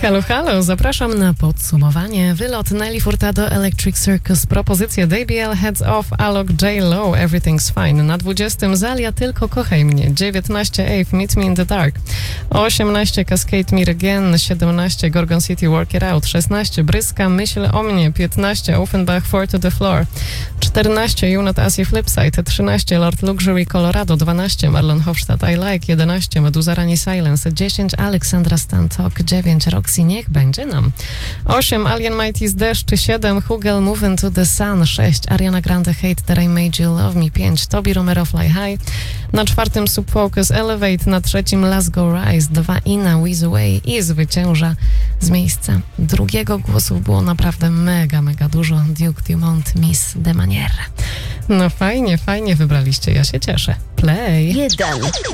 Halo, halo, zapraszam na podsumowanie. Wylot Nelly Furtado, Electric Circus, propozycje DBL, Heads Off, Alok, J-Lo, Everything's Fine. Na 20 Zalia, Tylko kochaj mnie. 19 Ave, Meet Me in the Dark. 18 Cascade Me Again. 17 Gorgon City, Work It Out. 16 Bryska, Myśl o mnie. 15 Offenbach, Four to the Floor. 14 You Not As You Flipside. 13 Lord Luxury, Colorado. 12 Marlon Hofstadt, I Like. 11 Meduza Rani Silence. 10 Aleksandra Stantok. 9 Roxy, Niech będzie nam. 8 Alien Mighty's Deszcz. 7 Hugel, Move Into the Sun. 6 Ariana Grande, Hate That I Made You Love Me. 5 Tobi Romero, Fly High. Na 4 Subfocus, Elevate. Na 3 Let's Go Rise. 2 Ina, With Away i zwycięża z miejsca drugiego. Głosów było naprawdę mega dużo. Duke Dumont, Miss de Manière. No fajnie wybraliście, ja się cieszę. Play. 1.